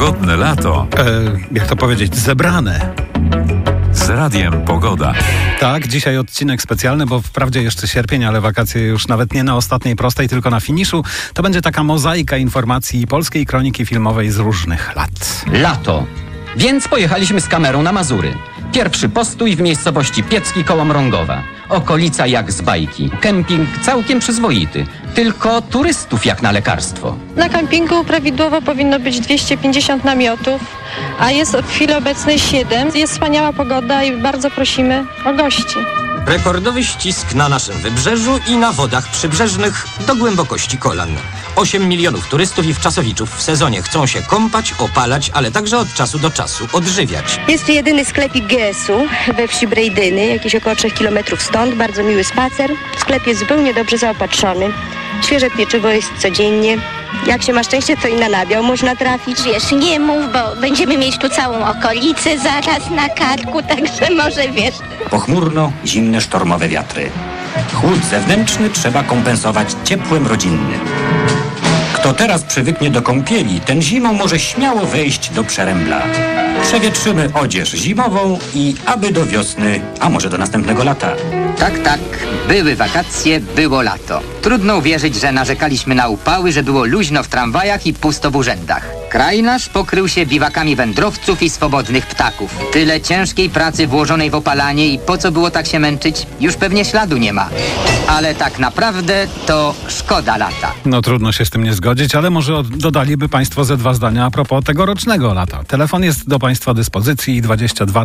Pogodne lato. Jak to powiedzieć? Zebrane. Z Radiem Pogoda. Tak, dzisiaj odcinek specjalny, bo wprawdzie jeszcze sierpień, ale wakacje już nawet nie na ostatniej prostej, tylko na finiszu. To będzie taka mozaika informacji polskiej kroniki filmowej z różnych lat. Lato. Więc pojechaliśmy z kamerą na Mazury. Pierwszy postój w miejscowości Piecki koło Mrągowa. Okolica jak z bajki. Kemping całkiem przyzwoity. Tylko turystów jak na lekarstwo. Na kampingu prawidłowo powinno być 250 namiotów, a jest w chwili obecnej 7. Jest wspaniała pogoda i bardzo prosimy o gości. Rekordowy ścisk na naszym wybrzeżu i na wodach przybrzeżnych do głębokości kolan. 8 milionów turystów i wczasowiczów w sezonie chcą się kąpać, opalać, ale także od czasu do czasu odżywiać. Jest tu jedyny sklepik GS-u we wsi Brejdyny, jakieś około 3 km stąd. Bardzo miły spacer. Sklep jest zupełnie dobrze zaopatrzony. Świeże pieczywo jest codziennie. Jak się ma szczęście, to i na nabiał można trafić. Wiesz, nie mów, bo będziemy mieć tu całą okolicę zaraz na karku, także może wiesz. Pochmurno, zimne, sztormowe wiatry. Chłód zewnętrzny trzeba kompensować ciepłem rodzinnym. Kto teraz przywyknie do kąpieli, ten zimą może śmiało wejść do Przerębla. Przewietrzymy odzież zimową i aby do wiosny, a może do następnego lata. Tak, były wakacje, było lato. Trudno uwierzyć, że narzekaliśmy na upały, że było luźno w tramwajach i pusto w urzędach. Kraj nasz pokrył się biwakami wędrowców i swobodnych ptaków. Tyle ciężkiej pracy włożonej w opalanie i po co było tak się męczyć, już pewnie śladu nie ma. Ale tak naprawdę to szkoda lata. No trudno się z tym nie zgodzić, ale może dodaliby Państwo ze 2 zdania a propos tegorocznego lata. Telefon jest do Państwa dyspozycji 22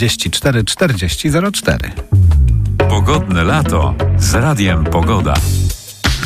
444 40 04. Pogodne lato z Radiem Pogoda.